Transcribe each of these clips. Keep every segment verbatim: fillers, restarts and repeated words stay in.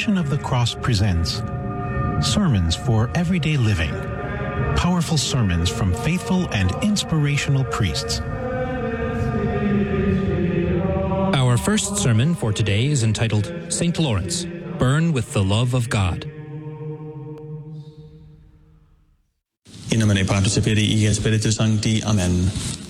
Passion of the Cross presents Sermons for Everyday Living. Powerful sermons from faithful and inspirational priests. Our first sermon for today is entitled Saint Lawrence, Burn with the Love of God. In nomine Patris et Filii et Spiritus Sancti. Amen.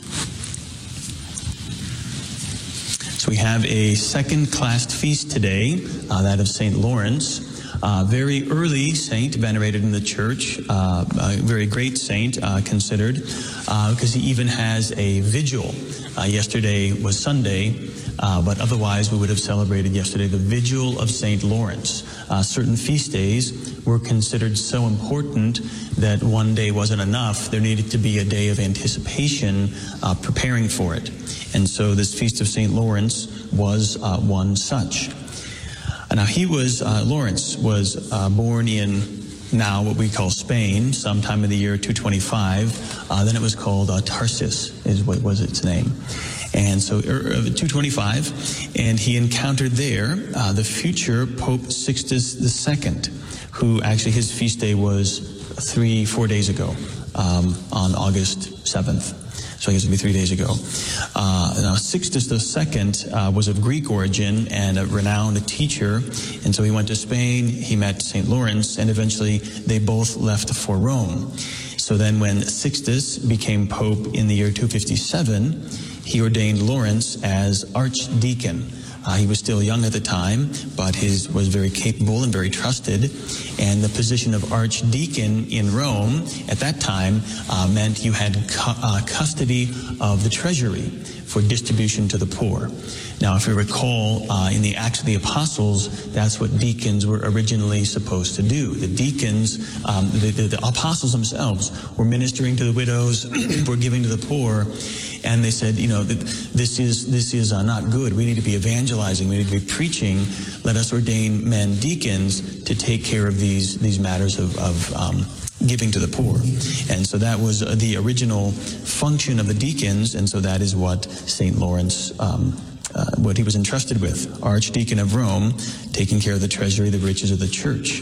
So we have a second-class feast today, uh, that of Saint Lawrence. Uh, very early saint, venerated in the church, uh, a very great saint uh, considered, uh, because he even has a vigil. Uh, yesterday was Sunday, uh, but otherwise we would have celebrated yesterday the Vigil of Saint Lawrence. Uh, certain feast days were considered so important that one day wasn't enough. There needed to be a day of anticipation, uh, preparing for it. And so this Feast of Saint Lawrence was uh, one such. Now he was, uh, Lawrence was uh, born in now what we call Spain, sometime in the year two twenty-five. Uh, then it was called uh, Tarsus, is what was its name. And so uh, two twenty-five, and he encountered there uh, the future Pope Sixtus the Second, who actually his feast day was three, four days ago, um, on August seventh. So I guess it would be three days ago. Uh, now, Sixtus the Second uh, was of Greek origin and a renowned teacher. And so he went to Spain, he met Saint Lawrence, and eventually they both left for Rome. So then when Sixtus became Pope in the year two fifty-seven, he ordained Lawrence as archdeacon. Uh, he was still young at the time, but his was very capable and very trusted. And the position of archdeacon in Rome at that time uh, meant you had cu- uh, custody of the treasury for distribution to the poor. Now, if you recall, uh, in the Acts of the Apostles, that's what deacons were originally supposed to do. The deacons, um, the, the, the apostles themselves, were ministering to the widows, were giving to the poor, and they said, you know, this is this is uh, not good. We need to be evangelizing. We need to be preaching. Let us ordain men deacons to take care of these these matters of, of um, giving to the poor. And so that was uh, the original function of the deacons, and so that is what Saint Lawrence, um, uh, what he was entrusted with, Archdeacon of Rome, taking care of the treasury, the riches of the church.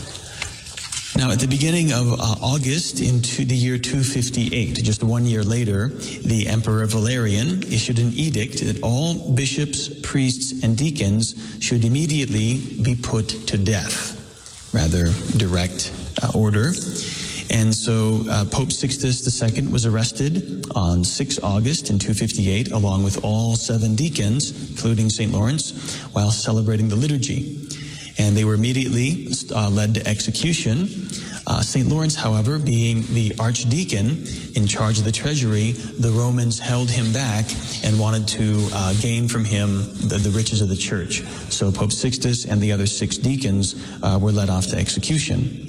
Now, at the beginning of uh, August into the year two fifty-eight, just one year later, the Emperor Valerian issued an edict that all bishops, priests, and deacons should immediately be put to death. Rather direct uh, order. And so uh, Pope Sixtus the Second was arrested on the sixth of August in two fifty-eight, along with all seven deacons, including Saint Lawrence, while celebrating the liturgy. And they were immediately uh, led to execution. Uh, Saint Lawrence, however, being the archdeacon in charge of the treasury, the Romans held him back and wanted to uh, gain from him the, the riches of the church. So Pope Sixtus and the other six deacons uh, were led off to execution.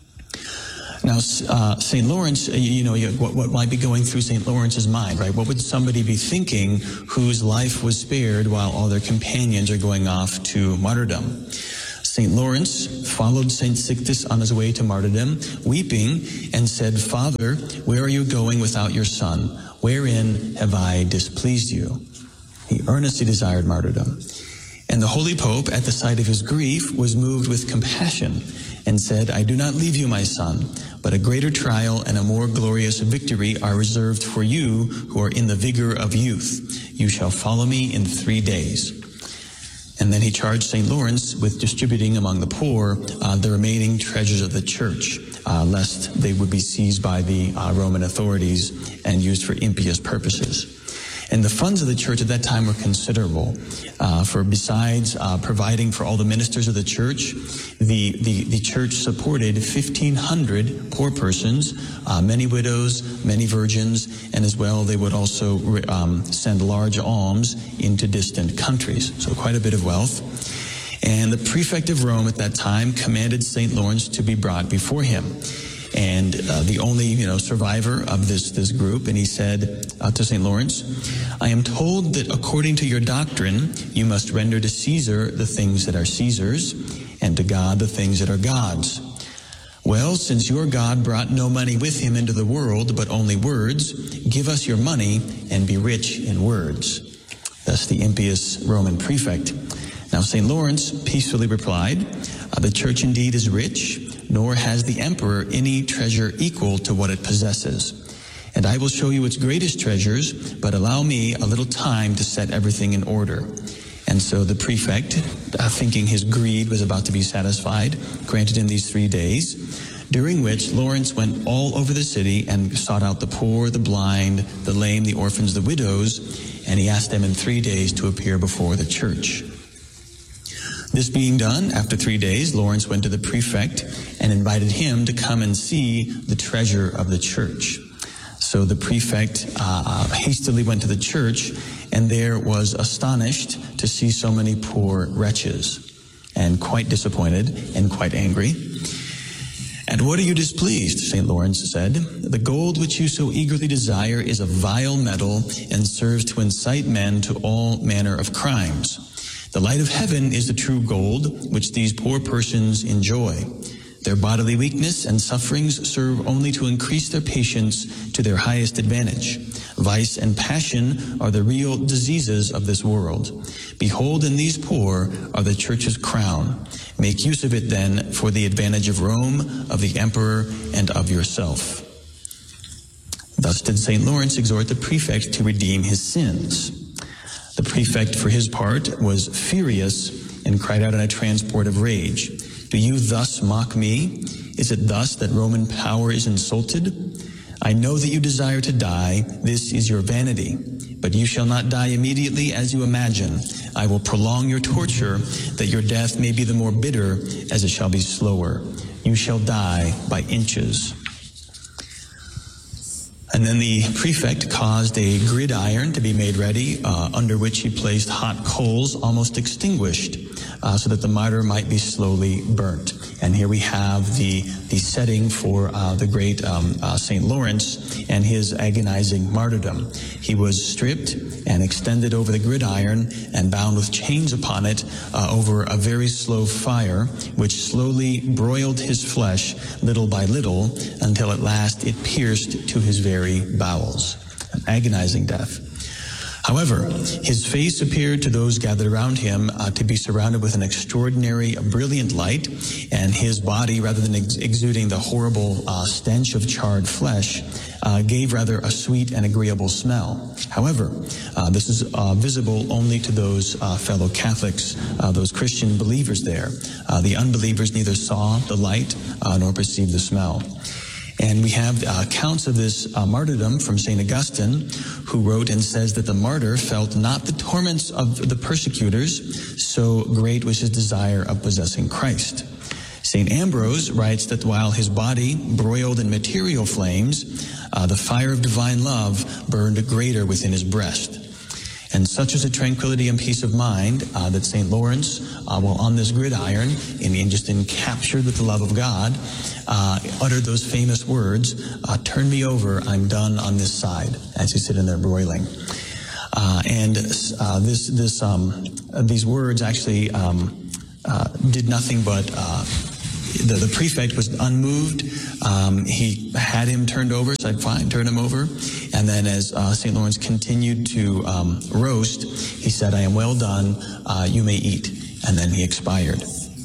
Now, uh, Saint Lawrence, you know, what, what might be going through Saint Lawrence's mind, right? What would somebody be thinking whose life was spared while all their companions are going off to martyrdom? Saint Lawrence followed Saint Sixtus on his way to martyrdom, weeping, and said, "Father, where are you going without your son? Wherein have I displeased you?" He earnestly desired martyrdom. And the Holy Pope, at the sight of his grief, was moved with compassion and said, "I do not leave you, my son, but a greater trial and a more glorious victory are reserved for you who are in the vigor of youth. You shall follow me in three days." And then he charged Saint Lawrence with distributing among the poor uh, the remaining treasures of the church, uh, lest they would be seized by the uh, Roman authorities and used for impious purposes. And the funds of the church at that time were considerable. Uh, for besides uh, providing for all the ministers of the church, the the, the church supported fifteen hundred poor persons, uh, many widows, many virgins, and as well they would also um, send large alms into distant countries. So quite a bit of wealth. And the prefect of Rome at that time commanded Saint Lawrence to be brought before him. And uh, the only, you know, survivor of this this group, and he said uh, to Saint Lawrence, "I am told that according to your doctrine, you must render to Caesar the things that are Caesar's, and to God the things that are God's. Well, since your God brought no money with him into the world, but only words, give us your money and be rich in words." Thus the impious Roman prefect. Now Saint Lawrence peacefully replied, Uh, the church indeed is rich, nor has the emperor any treasure equal to what it possesses. And I will show you its greatest treasures, but allow me a little time to set everything in order. And so the prefect, uh, thinking his greed was about to be satisfied, granted him these three days, during which Lawrence went all over the city and sought out the poor, the blind, the lame, the orphans, the widows, and he asked them in three days to appear before the church. This being done, after three days, Lawrence went to the prefect and invited him to come and see the treasure of the church. So the prefect uh, hastily went to the church, and there was astonished to see so many poor wretches, and quite disappointed and quite angry. "At what are you displeased?" Saint Lawrence said. "The gold which you so eagerly desire is a vile metal and serves to incite men to all manner of crimes. The light of heaven is the true gold which these poor persons enjoy. Their bodily weakness and sufferings serve only to increase their patience to their highest advantage. Vice and passion are the real diseases of this world. Behold, in these poor are the church's crown. Make use of it then for the advantage of Rome, of the emperor, and of yourself." Thus did Saint Lawrence exhort the prefect to redeem his sins. The prefect, for his part, was furious and cried out in a transport of rage, "Do you thus mock me? Is it thus that Roman power is insulted? I know that you desire to die. This is your vanity. But you shall not die immediately as you imagine. I will prolong your torture, that your death may be the more bitter as it shall be slower. You shall die by inches." And then the prefect caused a gridiron to be made ready, uh, under which he placed hot coals almost extinguished, uh, so that the martyr might be slowly burnt. And here we have the the setting for uh, the great um, uh, Saint Lawrence and his agonizing martyrdom. He was stripped and extended over the gridiron and bound with chains upon it uh, over a very slow fire, which slowly broiled his flesh little by little until at last it pierced to his very bowels. An agonizing death. However, his face appeared to those gathered around him uh, to be surrounded with an extraordinary, brilliant light, and his body, rather than ex- exuding the horrible uh, stench of charred flesh, uh, gave rather a sweet and agreeable smell. However, uh, this is uh, visible only to those uh, fellow Catholics, uh, those Christian believers there. Uh, the unbelievers neither saw the light uh, nor perceived the smell. And we have uh, accounts of this uh, martyrdom from Saint Augustine, who wrote and says that the martyr felt not the torments of the persecutors, so great was his desire of possessing Christ. Saint Ambrose writes that while his body broiled in material flames, uh, the fire of divine love burned greater within his breast. And such was the tranquility and peace of mind uh, that Saint Lawrence, uh, while on this gridiron, and, and just encaptured with the love of God, uh, uttered those famous words, uh, "Turn me over, I'm done on this side," as he sit in there broiling. Uh, and uh, this, this, um, these words actually um, uh, did nothing but uh, the, the prefect was unmoved. Um, he had him turned over, said, "Fine, turn him over." And then as uh, Saint Lawrence continued to um, roast, he said, "I am well done, uh, you may eat." And then he expired.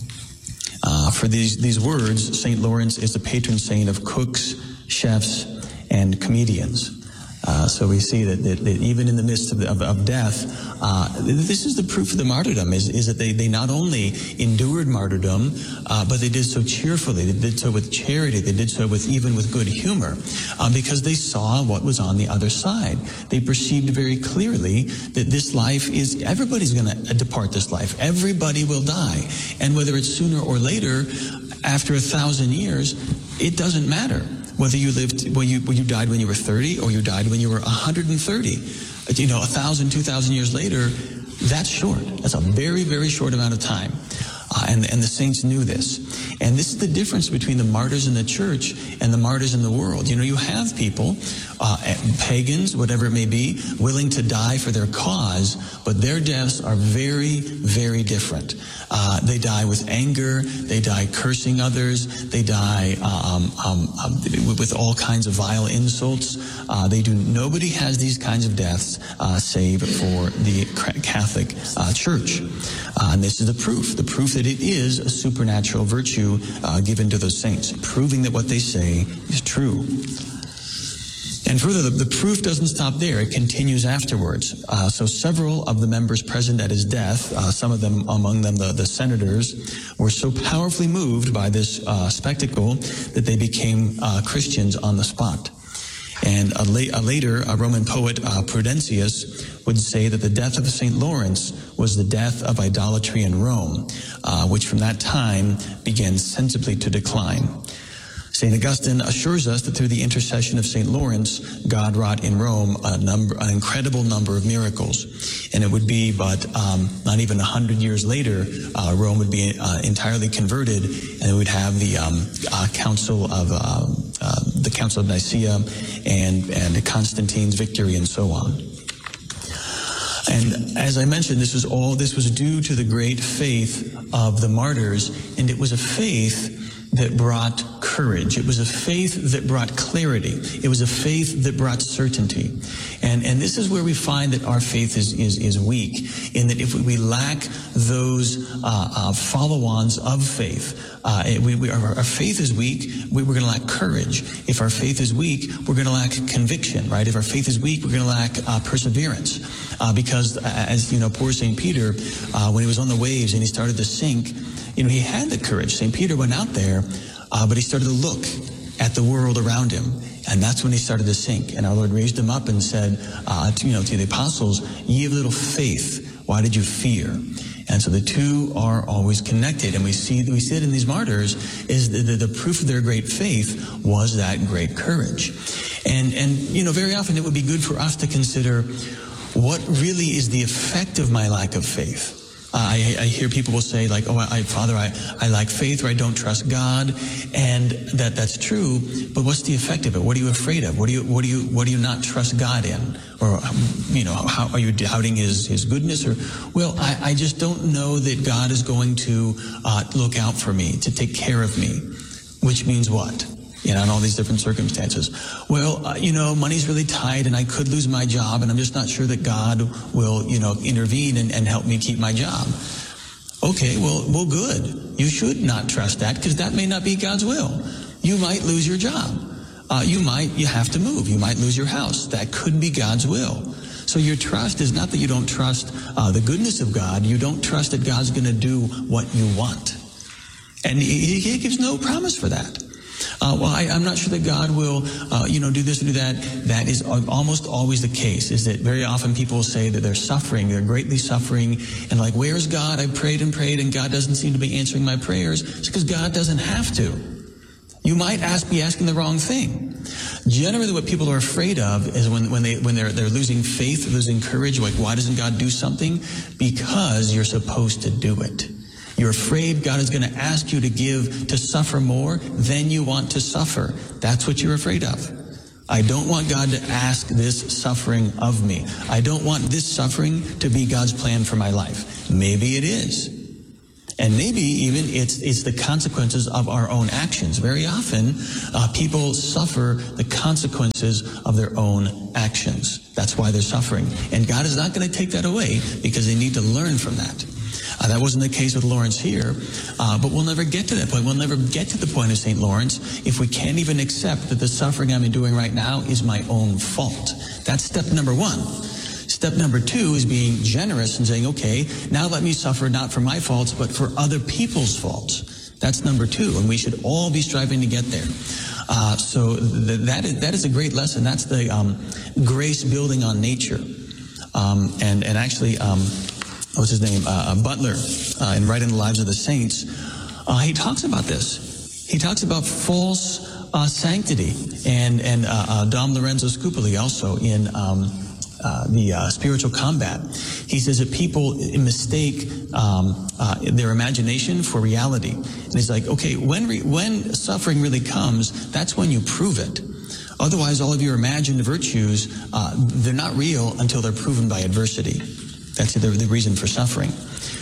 Uh, for these, these words, Saint Lawrence is the patron saint of cooks, chefs, and comedians. Uh, so we see that, that, that even in the midst of, of, of death, uh, this is the proof of the martyrdom, is, is that they, they not only endured martyrdom, uh, but they did so cheerfully, they did so with charity, they did so with even with good humor, uh, because they saw what was on the other side. They perceived very clearly that this life is, everybody's going to depart this life. Everybody will die. And whether it's sooner or later, after a thousand years, it doesn't matter. Whether you lived, when you, when you died when you were thirty, or you died when you were one hundred thirty, you know, a thousand, two thousand years later, that's short. That's a very, very short amount of time. Uh, and, and the saints knew this. And this is the difference between the martyrs in the church and the martyrs in the world. You know, you have people, uh, pagans, whatever it may be, willing to die for their cause, but their deaths are very, very different. Uh, they die with anger, they die cursing others, they die um, um, um, with all kinds of vile insults. Uh, they do. Nobody has these kinds of deaths uh, save for the Catholic uh, Church. Uh, and this is the proof, the proof that it is a supernatural virtue uh, given to those saints, proving that what they say is true. And further, the, the proof doesn't stop there. It continues afterwards. Uh, so several of the members present at his death, uh, some of them, among them the, the senators, were so powerfully moved by this uh, spectacle that they became uh, Christians on the spot. And a, la- a later, a Roman poet, uh, Prudentius, would say that the death of Saint Lawrence was the death of idolatry in Rome, uh, which from that time began sensibly to decline. Saint Augustine assures us that through the intercession of Saint Lawrence, God wrought in Rome a number, an incredible number of miracles. And it would be but um, not even a hundred years later, uh, Rome would be uh, entirely converted, and it would have the um, uh, Council of uh, uh, the Council of Nicaea and and Constantine's victory and so on. And as I mentioned, this was all this was due to the great faith of the martyrs, and it was a faith that brought courage. It was a faith that brought clarity. It was a faith that brought certainty. And and this is where we find that our faith is is, is weak, in that if we lack those uh, uh, follow-ons of faith, uh, we, we, our, our faith is weak, we, we're going to lack courage. If our faith is weak, we're going to lack conviction, right? If our faith is weak, we're going to lack uh, perseverance. Uh, because, as you know, poor Saint Peter, uh, when he was on the waves and he started to sink, you know, he had the courage. Saint Peter went out there, uh, but he started to look at the world around him. And that's when he started to sink. And our Lord raised him up and said, uh, to, you know, to the apostles, ye of little faith, why did you fear? And so the two are always connected. And we see, we see it in these martyrs, is the, the, the proof of their great faith was that great courage. And, and, you know, very often it would be good for us to consider what really is the effect of my lack of faith. Uh, I, I hear people will say, like, oh, I, Father, I, I lack faith, or I don't trust God, and that that's true. But what's the effect of it? What are you afraid of? What do you what do you what do you not trust God in? Or you know, how are you doubting His His goodness? Or well, I, I just don't know that God is going to uh, look out for me, to take care of me. Which means what? You know, in all these different circumstances. Well, uh, you know, money's really tight and I could lose my job, and I'm just not sure that God will, you know, intervene and, and help me keep my job. Okay, well, well, good. You should not trust that, because that may not be God's will. You might lose your job. Uh, you might, you have to move. You might lose your house. That could be God's will. So your trust is not that you don't trust uh, the goodness of God. You don't trust that God's going to do what you want. And he, he gives no promise for that. Uh, well, I, I'm not sure that God will, uh, you know, do this or do that. That is almost always the case, is that very often people will say that they're suffering, they're greatly suffering, and like, where's God? I prayed and prayed, and God doesn't seem to be answering my prayers. It's because God doesn't have to. You might ask, be asking the wrong thing. Generally, what people are afraid of is when, when, they, when they're, they're losing faith, losing courage, like, why doesn't God do something? Because you're supposed to do it. You're afraid God is going to ask you to give, to suffer more than you want to suffer. That's what you're afraid of. I don't want God to ask this suffering of me. I don't want this suffering to be God's plan for my life. Maybe it is. And maybe even it's, it's the consequences of our own actions. Very often, uh, people suffer the consequences of their own actions. That's why they're suffering. And God is not going to take that away, because they need to learn from that. Uh, that wasn't the case with Lawrence here, uh, but we'll never get to that point. We'll never get to the point of Saint Lawrence if we can't even accept that the suffering I'm enduring right now is my own fault. That's step number one. Step number two is being generous and saying, okay, now let me suffer not for my faults, but for other people's faults. That's number two, and we should all be striving to get there. Uh, so th- that, is, that is a great lesson. That's the um, grace building on nature. Um, and, and actually... Um, what's his name, uh, Butler, uh, in Writing the Lives of the Saints, uh, he talks about this. He talks about false uh, sanctity. And and uh, uh, Dom Lorenzo Scupoli also in um, uh, the uh, spiritual combat. He says that people mistake um, uh, their imagination for reality. And he's like, okay, when re- when suffering really comes, that's when you prove it. Otherwise, all of your imagined virtues, uh, they're not real until they're proven by adversity. That's the, the reason for suffering.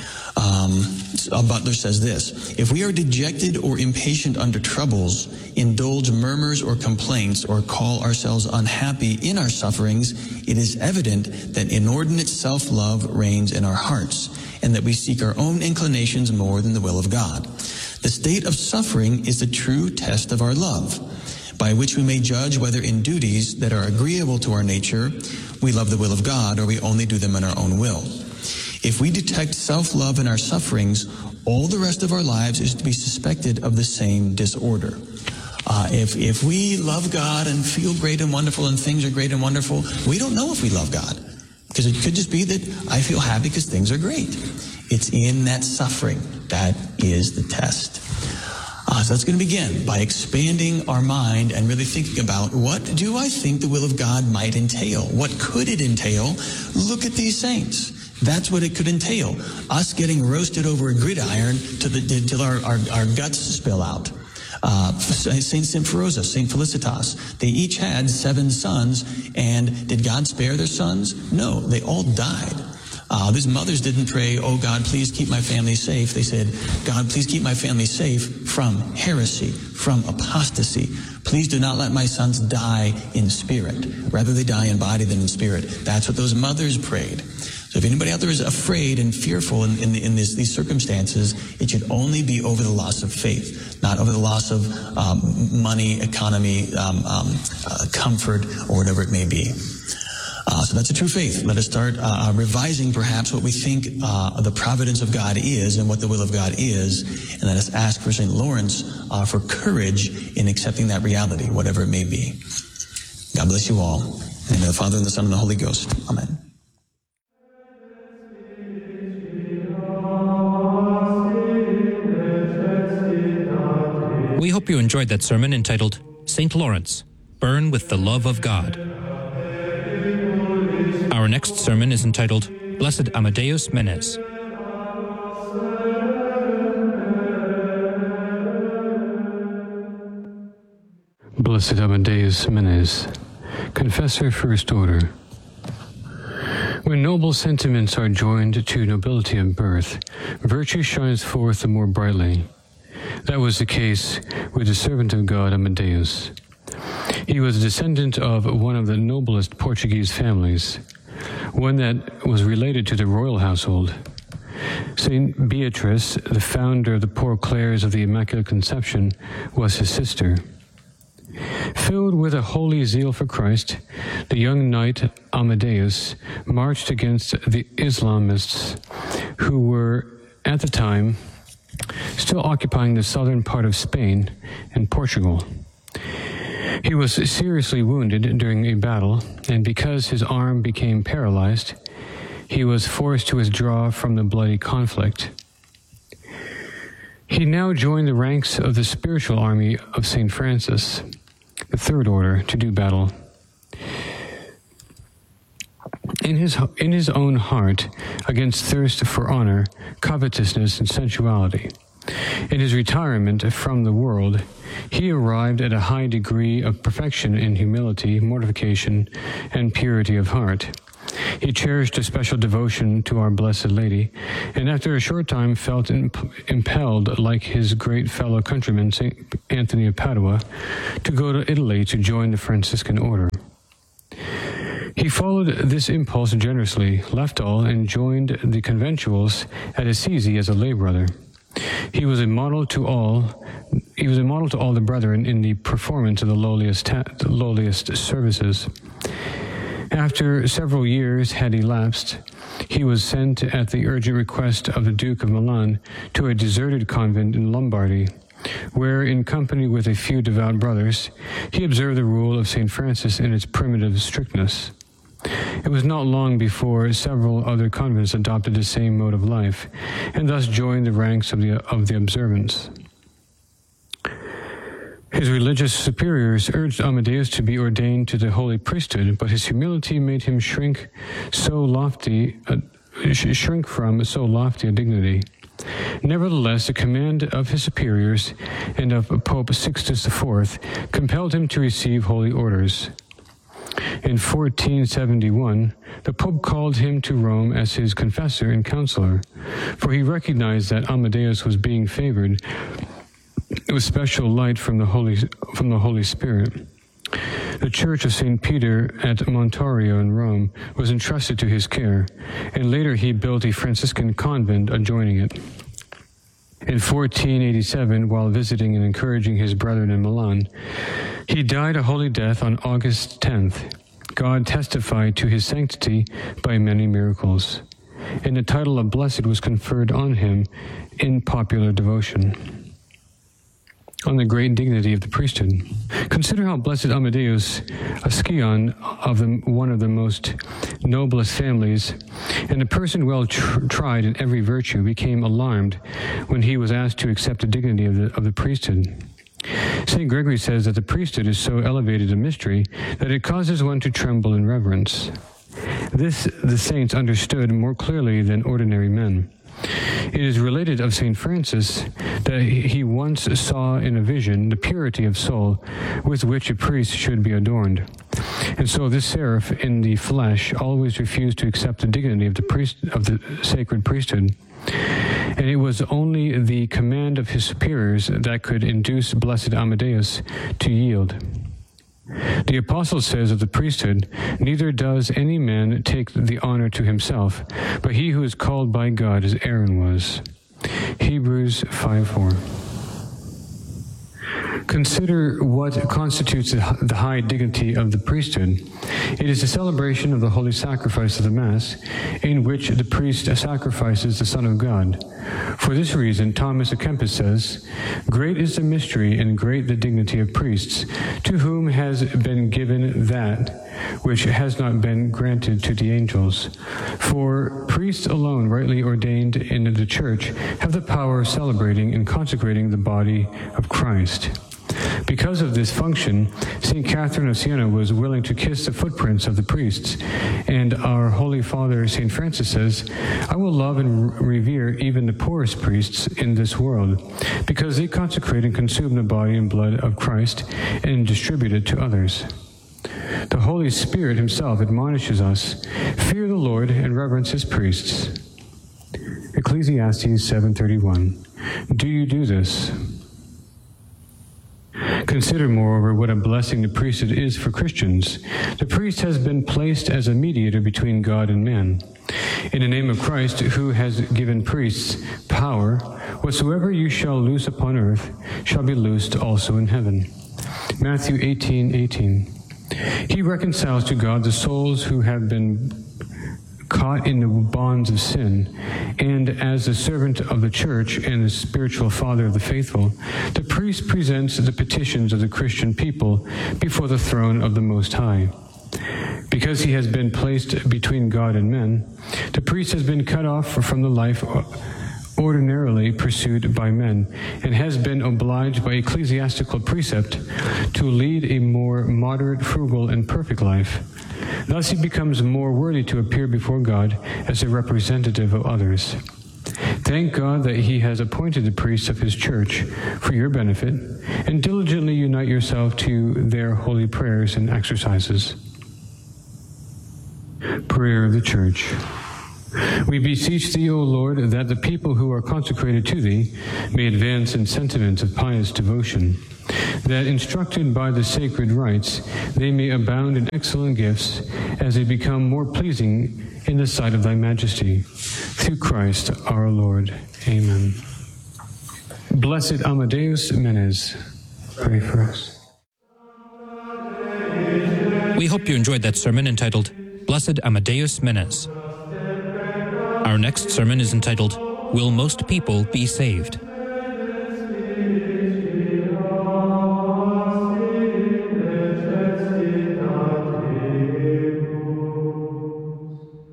Um, Butler says this: if we are dejected or impatient under troubles, indulge murmurs or complaints, or call ourselves unhappy in our sufferings, it is evident that inordinate self-love reigns in our hearts, and that we seek our own inclinations more than the will of God. The state of suffering is the true test of our love, by which we may judge whether in duties that are agreeable to our nature we love the will of God, or we only do them in our own will. If we detect self-love in our sufferings, all the rest of our lives is to be suspected of the same disorder. Uh, if if we love God and feel great and wonderful and things are great and wonderful, we don't know if we love God. Because it could just be that I feel happy because things are great. It's in that suffering that is the test. Uh, so that's going to begin by expanding our mind and really thinking about, what do I think the will of God might entail? What could it entail? Look at these saints. That's what it could entail. Us getting roasted over a gridiron till, the, till our, our, our guts spill out. Uh, Saint Symphorosa, Saint Felicitas, they each had seven sons, and did God spare their sons? No, they all died. Uh, these mothers didn't pray, oh God, please keep my family safe. They said, God, please keep my family safe from heresy, from apostasy. Please do not let my sons die in spirit. Rather they die in body than in spirit. That's what those mothers prayed. So if anybody out there is afraid and fearful in, in, in this, these circumstances, it should only be over the loss of faith, not over the loss of um, money, economy, um, um, uh, comfort, or whatever it may be. Uh, so that's a true faith. Let us start uh, revising perhaps what we think uh, the providence of God is and what the will of God is, and let us ask for Saint Lawrence uh, for courage in accepting that reality, whatever it may be. God bless you all. In the name of the Father, and the Son, and the Holy Ghost. Amen. We hope you enjoyed that sermon entitled Saint Lawrence, Burn with the Love of God. Our next sermon is entitled Blessed Amadeus Menez. Blessed Amadeus Menez, Confessor First Order. When noble sentiments are joined to nobility of birth, virtue shines forth the more brightly. That was the case with the servant of God Amadeus. He was a descendant of one of the noblest Portuguese families, one that was related to the royal household. Saint Beatrice, the founder of the Poor Clares of the Immaculate Conception, was his sister. Filled with a holy zeal for Christ, the young knight Amadeus marched against the Islamists, who were, at the time, still occupying the southern part of Spain and Portugal. He was seriously wounded during a battle, and because his arm became paralyzed, he was forced to withdraw from the bloody conflict. He now joined the ranks of the spiritual army of Saint Francis, the Third Order, to do battle. In his, in his own heart, against thirst for honor, covetousness, and sensuality. In his retirement from the world, he arrived at a high degree of perfection in humility, mortification, and purity of heart. He cherished a special devotion to our Blessed Lady, and after a short time felt imp- impelled, like his great fellow countryman, Saint Anthony of Padua, to go to Italy to join the Franciscan order. He followed this impulse generously, left all, and joined the conventuals at Assisi as a lay brother. He was a model to all. He was a model to all the brethren in the performance of the lowliest, ta- the lowliest services. After several years had elapsed, he was sent at the urgent request of the Duke of Milan to a deserted convent in Lombardy, where, in company with a few devout brothers, he observed the rule of Saint Francis in its primitive strictness. It was not long before several other convents adopted the same mode of life, and thus joined the ranks of the of the observants. His religious superiors urged Amadeus to be ordained to the holy priesthood, but his humility made him shrink so lofty, uh, shrink from so lofty a dignity. Nevertheless, the command of his superiors and of Pope Sixtus the Fourth compelled him to receive holy orders. In fourteen seventy-one, the Pope called him to Rome as his confessor and counselor, for he recognized that Amadeus was being favored with special light from the Holy, from the Holy Spirit. The Church of Saint Peter at Montorio in Rome was entrusted to his care, and later he built a Franciscan convent adjoining it. In fourteen eighty-seven, while visiting and encouraging his brethren in Milan, he died a holy death on August tenth. God testified to his sanctity by many miracles, and the title of Blessed was conferred on him in popular devotion. On the great dignity of the priesthood. Consider how blessed Amadeus, a scion of the, one of the most noblest families, and a person well tr- tried in every virtue, became alarmed when he was asked to accept the dignity of the, of the priesthood. Saint Gregory says that the priesthood is so elevated a mystery that it causes one to tremble in reverence. This the saints understood more clearly than ordinary men. It is related of Saint Francis that he once saw in a vision the purity of soul with which a priest should be adorned. And so this seraph in the flesh always refused to accept the dignity of the priest of the sacred priesthood. And it was only the command of his superiors that could induce blessed Amadeus to yield. The apostle says of the priesthood, "Neither does any man take the honor to himself, but he who is called by God as Aaron was." Hebrews five four. Consider what constitutes the high dignity of the priesthood. It is the celebration of the holy sacrifice of the Mass, in which the priest sacrifices the Son of God. For this reason, Thomas à Kempis says, "Great is the mystery and great the dignity of priests, to whom has been given that which has not been granted to the angels. For priests alone, rightly ordained in the Church, have the power of celebrating and consecrating the body of Christ." Because of this function, Saint Catherine of Siena was willing to kiss the footprints of the priests, and our Holy Father Saint Francis says, "I will love and revere even the poorest priests in this world, because they consecrate and consume the body and blood of Christ and distribute it to others." The Holy Spirit himself admonishes us, "Fear the Lord and reverence his priests." Ecclesiastes seven thirty-one. Do you do this? Consider, moreover, what a blessing the priesthood is for Christians. The priest has been placed as a mediator between God and man. In the name of Christ, who has given priests power, whatsoever you shall loose upon earth shall be loosed also in heaven. Matthew eighteen eighteen. He reconciles to God the souls who have been caught in the bonds of sin, and as the servant of the Church and the spiritual father of the faithful, the priest presents the petitions of the Christian people before the throne of the Most High. Because he has been placed between God and men, the priest has been cut off from the life ordinarily pursued by men, and has been obliged by ecclesiastical precept to lead a more moderate, frugal, and perfect life. Thus he becomes more worthy to appear before God as a representative of others. Thank God that he has appointed the priests of his Church for your benefit, and diligently unite yourself to their holy prayers and exercises. Prayer of the Church. We beseech thee, O Lord, that the people who are consecrated to thee may advance in sentiments of pious devotion, that, instructed by the sacred rites, they may abound in excellent gifts as they become more pleasing in the sight of thy majesty. Through Christ our Lord. Amen. Blessed Amadeus Menez, pray for us. We hope you enjoyed that sermon entitled, Blessed Amadeus Menez. Our next sermon is entitled, Will Most People Be Saved?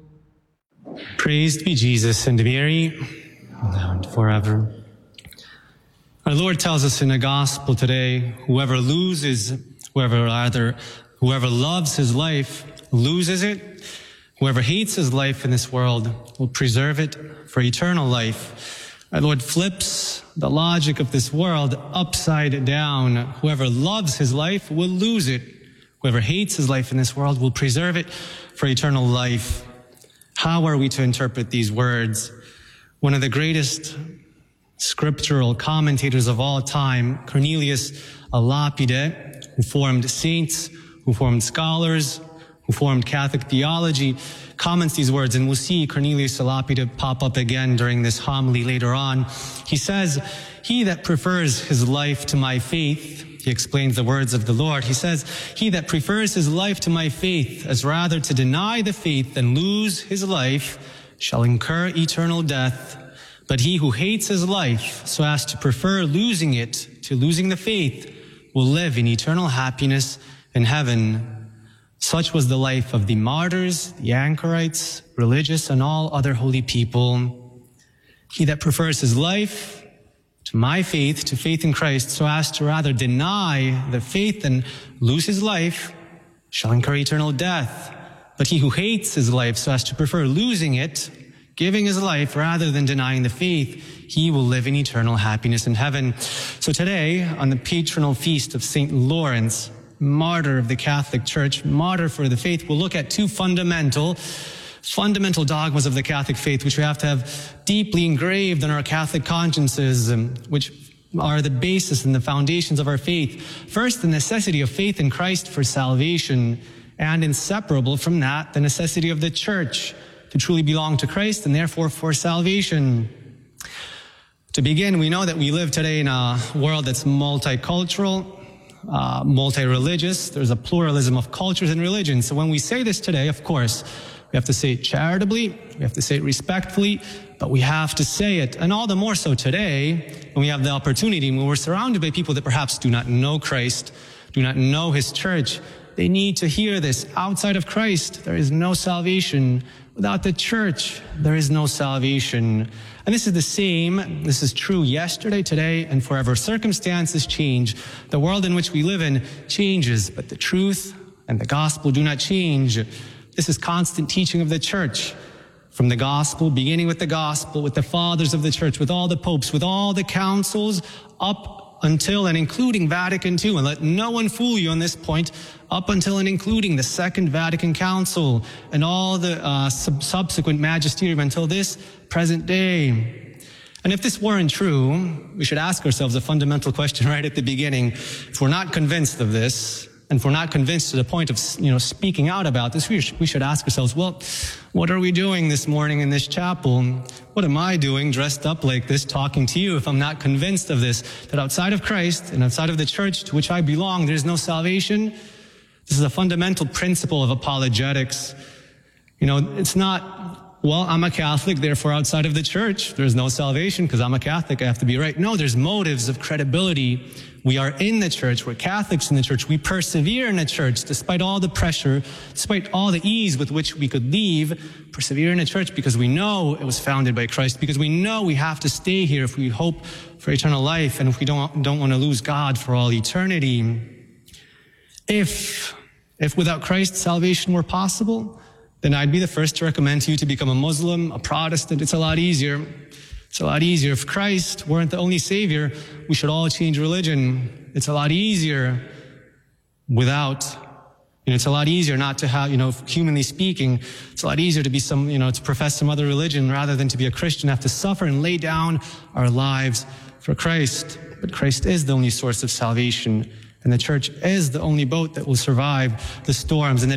Praised be Jesus and Mary, now and forever. Our Lord tells us in the gospel today, whoever loses, whoever rather, whoever loves his life loses it. Whoever hates his life in this world will preserve it for eternal life. Our Lord flips the logic of this world upside down. Whoever loves his life will lose it. Whoever hates his life in this world will preserve it for eternal life. How are we to interpret these words? One of the greatest scriptural commentators of all time, Cornelius a Lapide, who formed saints, who formed scholars, who formed Catholic theology, comments these words, and we'll see Cornelius a Lapide pop up again during this homily later on. He says, "He that prefers his life to my faith," he explains the words of the Lord. He says, "He that prefers his life to my faith, as rather to deny the faith than lose his life, shall incur eternal death. But he who hates his life so as to prefer losing it to losing the faith will live in eternal happiness in heaven." Such was the life of the martyrs, the anchorites, religious, and all other holy people. He that prefers his life to my faith, to faith in Christ, so as to rather deny the faith than lose his life, shall incur eternal death. But he who hates his life so as to prefer losing it, giving his life rather than denying the faith, he will live in eternal happiness in heaven. So today, on the patronal feast of Saint Lawrence, martyr of the Catholic Church, martyr for the faith, we'll look at two fundamental, fundamental dogmas of the Catholic faith, which we have to have deeply engraved in our Catholic consciences, um, which are the basis and the foundations of our faith. First, the necessity of faith in Christ for salvation, and inseparable from that, the necessity of the Church to truly belong to Christ and therefore for salvation. To begin, we know that we live today in a world that's multicultural, uh, multi-religious. There's a pluralism of cultures and religions. So when we say this today, of course, we have to say it charitably, we have to say it respectfully, but we have to say it, and all the more so today, when we have the opportunity, when we're surrounded by people that perhaps do not know Christ, do not know his church. They need to hear this. Outside of Christ, there is no salvation. Without the church, there is no salvation. And this is the same. This is true yesterday, today, and forever. Circumstances change. The world in which we live in changes, but the truth and the gospel do not change. This is constant teaching of the church. From the gospel, beginning with the gospel, with the fathers of the church, with all the popes, with all the councils, up until and including Vatican Two, and let no one fool you on this point, up until and including the Second Vatican Council and all the uh, sub- subsequent magisterium until this present day. And if this weren't true, we should ask ourselves a fundamental question right at the beginning. If we're not convinced of this, and if we're not convinced to the point of, you know, speaking out about this, we, sh- we should ask ourselves, well, what are we doing this morning in this chapel? What am I doing dressed up like this, talking to you, if I'm not convinced of this, that outside of Christ and outside of the church to which I belong, there's no salvation? This is a fundamental principle of apologetics. You know, it's not, well, I'm a Catholic, therefore outside of the church, there's no salvation because I'm a Catholic, I have to be right. No, there's motives of credibility. We are in the church, we're Catholics in the church, we persevere in the church despite all the pressure, despite all the ease with which we could leave, persevere in the church because we know it was founded by Christ, because we know we have to stay here if we hope for eternal life and if we don't, don't want to lose God for all eternity. If, if without Christ salvation were possible, then I'd be the first to recommend to you to become a Muslim, a Protestant. It's a lot easier. It's a lot easier. If Christ weren't the only Savior, we should all change religion. It's a lot easier without, you know, it's a lot easier not to have, you know, humanly speaking, it's a lot easier to be some, you know, to profess some other religion rather than to be a Christian, have to suffer and lay down our lives for Christ. But Christ is the only source of salvation, and the church is the only boat that will survive the storms and the